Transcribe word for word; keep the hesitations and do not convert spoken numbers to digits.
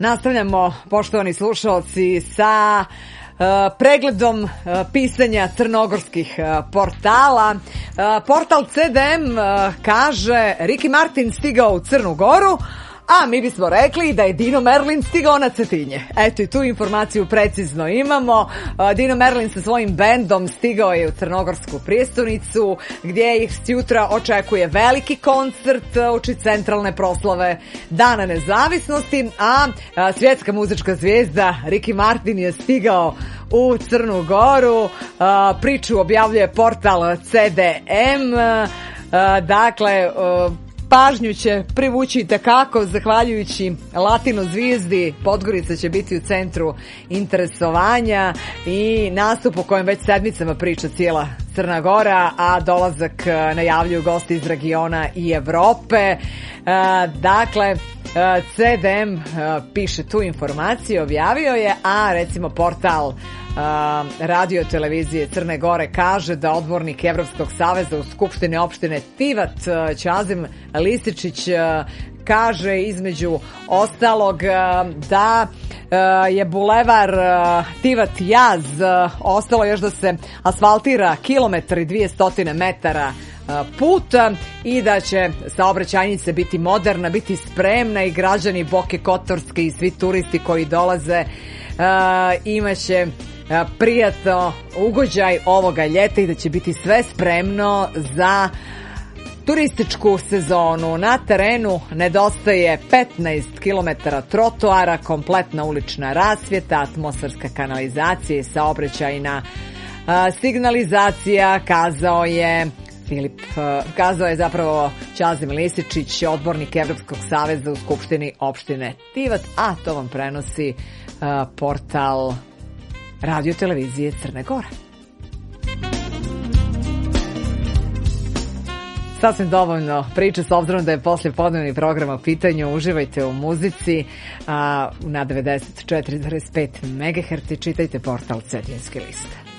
Nastavljamo, poštovani slušalci, sa uh, pregledom uh, pisanja crnogorskih uh, portala. Uh, portal C D M uh, kaže Ricky Martin stigao u Crnu Goru, a mi bismo rekli da je Dino Merlin stigao na Cetinje. Eto, i tu informaciju precizno imamo. Dino Merlin sa svojim bendom stigao je u crnogorsku prijestolnicu, gdje ih sjutra očekuje veliki koncert uoči centralne proslave Dana nezavisnosti, a svjetska muzička zvijezda Ricky Martin je stigao u Crnu Goru. Priču objavljuje portal C D M. Dakle, pažnju će privući tekako, zahvaljujući Latino zvijezdi. Podgorica će biti u centru interesovanja i nastup o kojem već sedmicama priča cijela Crna Gora, a dolazak najavljuju gosti iz regiona i Evrope. Dakle, C D M piše tu informaciju, objavio je, a recimo portal radio televizije Crne Gore kaže da odbornik Evropskog saveza u Skupštini opštine Tivat, Ćazim Lističić, kaže između ostalog da je bulevar Tivat Jaz ostalo još da se asfaltira kilometar i dvjesto metara puta i da će saobraćajnica biti moderna, biti spremna i građani Boke Kotorske i svi turisti koji dolaze imaće prijatno ugođaj ovoga ljeta i da će biti sve spremno za turističku sezonu. Na terenu nedostaje petnaest kilometara trotoara, kompletna ulična rasvjeta, atmosferska kanalizacija i saobraćajna signalizacija, kazao je Filip, kazao je zapravo Ćazim Lističić, odbornik Evropskog saveza u Skupštini opštine Tivat, a to vam prenosi uh, portal radio televizije Crne Gore. Sasvim dovoljno priče, s obzirom da je poslije podnevni program u pitanju. Uživajte u muzici a, na devedeset četiri zarez pet megaherca, čitajte portal Cetinjske liste.